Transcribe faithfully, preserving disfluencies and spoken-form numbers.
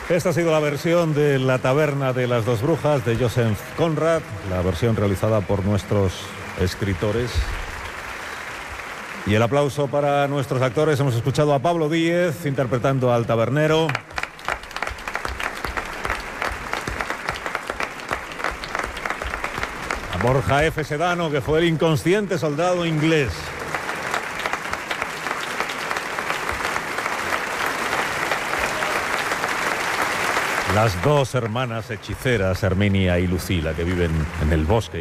Esta ha sido la versión de La taberna de las dos brujas de Joseph Conrad, la versión realizada por nuestros escritores. Y el aplauso para nuestros actores. Hemos escuchado a Pablo Díez interpretando al tabernero. A Borja F. Sedano, que fue el inconsciente soldado inglés. Las dos hermanas hechiceras, Herminia y Lucila, que viven en el bosque.